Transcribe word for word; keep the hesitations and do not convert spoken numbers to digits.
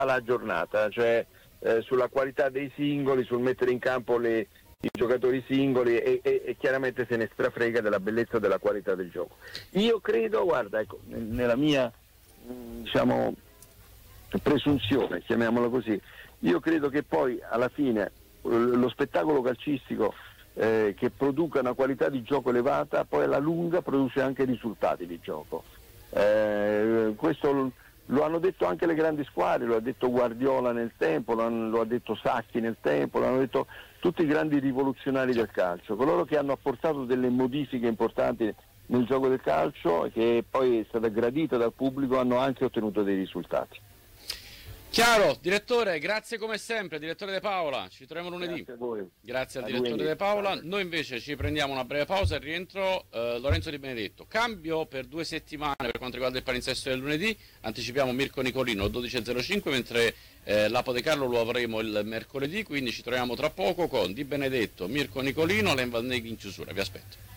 la giornata, cioè eh, sulla qualità dei singoli, sul mettere in campo le, i giocatori singoli e, e, e chiaramente se ne strafrega della bellezza e della qualità del gioco. Io credo, guarda, ecco, nella mia mh, diciamo presunzione, chiamiamola così, io credo che poi alla fine lo spettacolo calcistico eh, che produca una qualità di gioco elevata poi alla lunga produce anche risultati di gioco. Eh, questo lo, lo hanno detto anche le grandi squadre, lo ha detto Guardiola nel tempo, lo, hanno, lo ha detto Sacchi nel tempo, lo hanno detto tutti i grandi rivoluzionari del calcio, coloro che hanno apportato delle modifiche importanti nel gioco del calcio e che poi è stata gradita dal pubblico, hanno anche ottenuto dei risultati. Chiaro, direttore, grazie come sempre, direttore De Paola, ci troviamo lunedì. Grazie a voi. Grazie al a direttore lunedì. De Paola. Noi invece ci prendiamo una breve pausa e rientro eh, Lorenzo Di Benedetto. Cambio per due settimane per quanto riguarda il palinsesto del lunedì, anticipiamo Mirko Nicolino dodici e zero cinque, mentre eh, l'Apo De Carlo lo avremo il mercoledì, quindi ci troviamo tra poco con Di Benedetto, Mirko Nicolino, Len Van Neghi in chiusura. Vi aspetto.